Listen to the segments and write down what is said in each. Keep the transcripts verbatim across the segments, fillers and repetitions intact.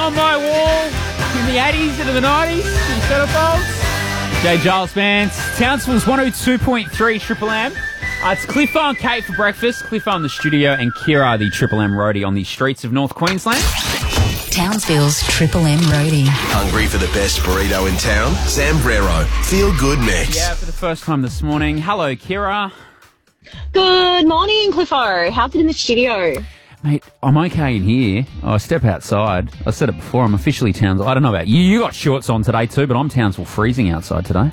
on my wall in the eighties and the nineties, in centrefolds. Jay Giles Bands, Townsville's one oh two point three Triple M. Uh, it's Cliffo and Kate for breakfast. Cliffo in the studio and Kira, the Triple M roadie on the streets of North Queensland. Townsville's Triple M roadie. Hungry for the best burrito in town? Sambrero. Feel good mix. Yeah, for the first time this morning. Hello, Kira. Good morning, Cliffo. How's it in the studio? Mate, I'm okay in here. Oh, I step outside. I said it before, I'm officially Townsville. I don't know about you. You got shorts on today too, but I'm Townsville freezing outside today.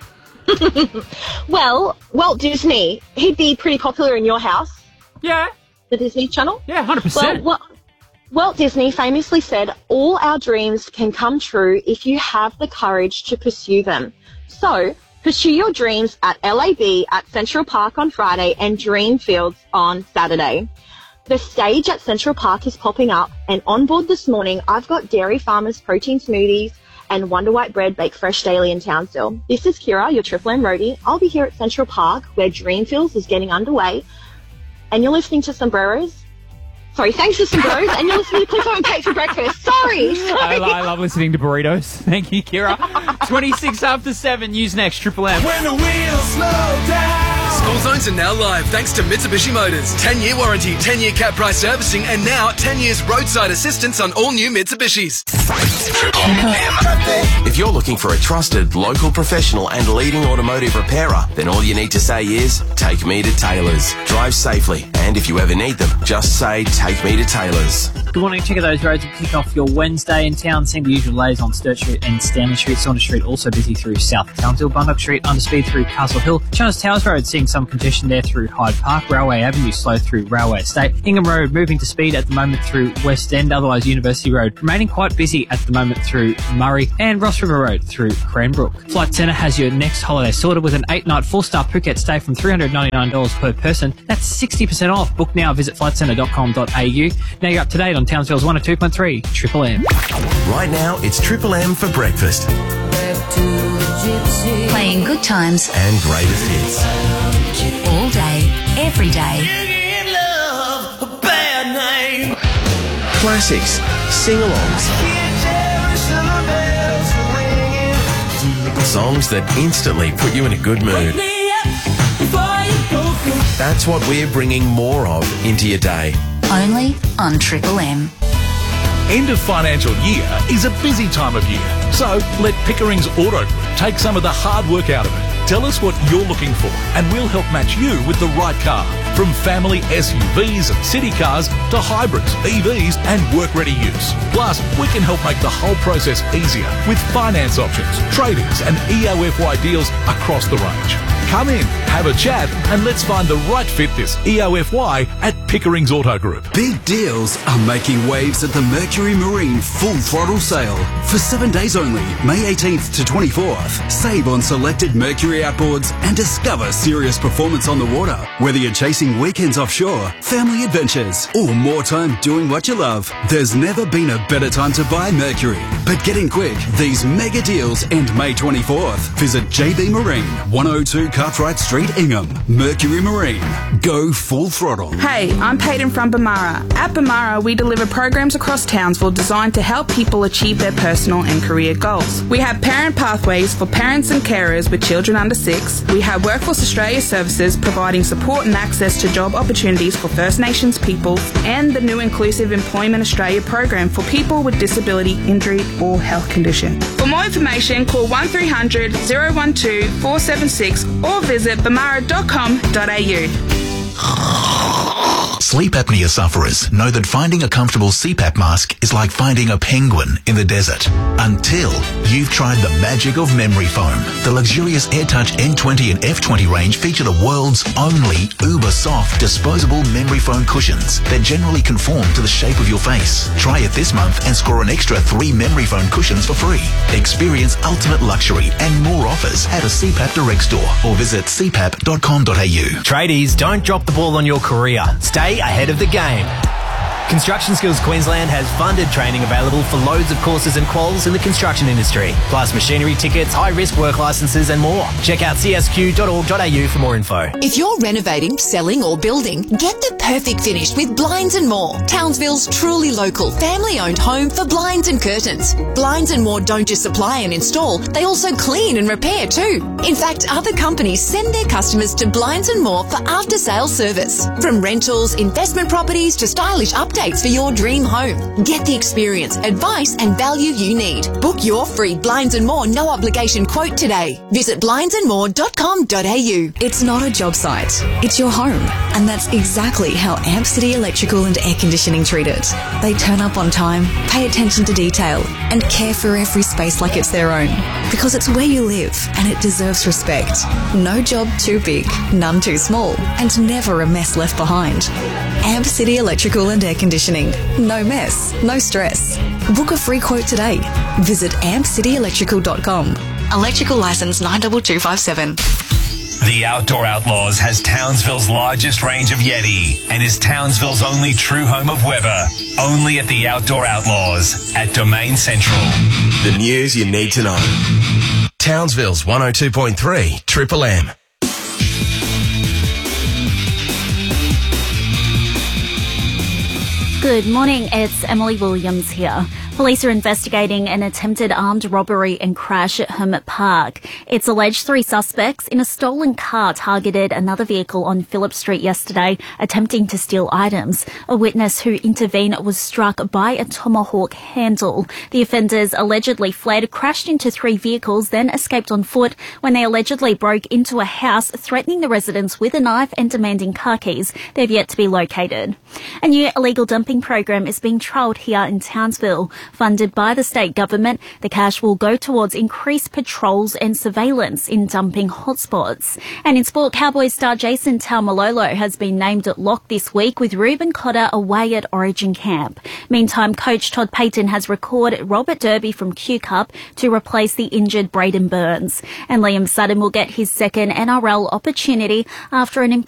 Well, Walt Disney, he'd be pretty popular in your house. Yeah. The Disney Channel? Yeah, one hundred percent. Well, well, Walt Disney famously said, all our dreams can come true if you have the courage to pursue them. So, pursue your dreams at L A B at Central Park on Friday and Dreamfields on Saturday. The stage at Central Park is popping up, and on board this morning, I've got Dairy Farmers protein smoothies and Wonder White bread baked fresh daily in Townsville. This is Kira, your Triple M roadie. I'll be here at Central Park, where Dreamfields is getting underway, and you're listening to Sombreros. Sorry, thanks to Sombreros, and you're listening to Cliffo and Kate for breakfast. Sorry, sorry. I, I love listening to burritos. Thank you, Kira. twenty-six after seven, news next, Triple M. When the wheels slow down. School zones are now live thanks to Mitsubishi Motors. ten-year warranty, ten-year cap price servicing, and now ten years roadside assistance on all new Mitsubishis. If you're looking for a trusted, local professional and leading automotive repairer, then all you need to say is, take me to Taylor's. Drive safely, and if you ever need them, just say, take me to Taylor's. Good morning. Check out those roads to kick off your Wednesday in town. Seeing the usual delays on Sturt Street and Stanley Street. Saunders Street also busy through South Townsville. Bundock Street under speed through Castle Hill. Chandler's Towers Road seeing some congestion there through Hyde Park. Railway Avenue slow through Railway Estate. Ingham Road moving to speed at the moment through West End. Otherwise University Road remaining quite busy at the moment through Murray. And Ross River Road through Cranbrook. Flight Centre has your next holiday sorted with an eight-night four-star Phuket stay from three hundred ninety-nine dollars per person. That's sixty percent off. Book now. Visit flight centre dot com dot a u. Now you're up to date on Townsville's one oh two point three Triple M. Right now, it's Triple M for breakfast. Playing good times And greatest hits. all day, every day. Classics, sing-alongs, songs that instantly put you in a good mood. That's what we're bringing more of into your day. Only on Triple M. End of financial year is a busy time of year. So let Pickering's Auto Group take some of the hard work out of it. Tell us what you're looking for and we'll help match you with the right car. From family S U Vs and city cars to hybrids, E Vs and work-ready use. Plus, we can help make the whole process easier with finance options, trade-ins and E O F Y deals across the range. Come in, have a chat, and let's find the right fit this E O F Y at Pickering's Auto Group. Big deals are making waves at the Mercury Marine Full Throttle Sale. For seven days only, May eighteenth to twenty-fourth, save on selected Mercury outboards and discover serious performance on the water. Whether you're chasing weekends offshore, family adventures, or more time doing what you love, there's never been a better time to buy Mercury. But get in quick, these mega deals end May twenty-fourth. Visit J B Marine, one oh two Cartwright Street, Ingham. Mercury Marine. Go full throttle. Hey, I'm Peyton from Bamara. At Bamara, we deliver programs across Townsville designed to help people achieve their personal and career goals. We have parent pathways for parents and carers with children under six. We have Workforce Australia services providing support and access to job opportunities for First Nations peoples, and the new Inclusive Employment Australia program for people with disability, injury or health condition. For more information, call one three hundred, oh one two, four seven six or visit bamara dot com dot a u. Sleep apnea sufferers know that finding a comfortable C PAP mask is like finding a penguin in the desert. Until you've tried the magic of memory foam. The luxurious AirTouch N twenty and F twenty range feature the world's only uber soft disposable memory foam cushions that generally conform to the shape of your face. Try it this month and score an extra three memory foam cushions for free. Experience ultimate luxury and more offers at a C PAP Direct store or visit c pap dot com dot a u. Tradies, don't drop the ball on your career. Stay ahead of the game. Construction Skills Queensland has funded training available for loads of courses and quals in the construction industry, plus machinery tickets, high-risk work licences and more. Check out c s q dot org dot a u for more info. If you're renovating, selling or building, get the perfect finish with Blinds and More, Townsville's truly local, family-owned home for blinds and curtains. Blinds and More don't just supply and install, they also clean and repair too. In fact, other companies send their customers to Blinds and More for after-sales service. From rentals, investment properties to stylish updates for your dream home. Get the experience, advice and value you need. Book your free Blinds and More no obligation quote today. Visit blinds and more dot com dot a u. It's not a job site, it's your home. And that's exactly how Amp City Electrical and Air Conditioning treat it. They turn up on time, pay attention to detail, and care for every space like it's their own. Because it's where you live, and it deserves respect. No job too big, none too small, and never a mess left behind. Amp City Electrical and Air Conditioning. No mess, no stress. Book a free quote today. Visit amp city electrical dot com. Electrical licence nine two two five seven. The Outdoor Outlaws has Townsville's largest range of Yeti and is Townsville's only true home of Weber. Only at the Outdoor Outlaws at Domain Central. The news you need to know. Townsville's one oh two point three Triple M. Good morning, it's Emily Williams here. Police are investigating an attempted armed robbery and crash at Hermit Park. It's alleged three suspects in a stolen car targeted another vehicle on Phillip Street yesterday, attempting to steal items. A witness who intervened was struck by a tomahawk handle. The offenders allegedly fled, crashed into three vehicles, then escaped on foot when they allegedly broke into a house, threatening the residents with a knife and demanding car keys. They've yet to be located. A new illegal dumping program is being trialled here in Townsville. Funded by the state government, the cash will go towards increased patrols and surveillance in dumping hotspots. And in sport, Cowboys star Jason Taumalolo has been named at lock this week with Reuben Cotter away at Origin Camp. Meantime, coach Todd Payton has recalled Robert Derby from Q Cup to replace the injured Braden Burns. And Liam Sutton will get his second N R L opportunity after an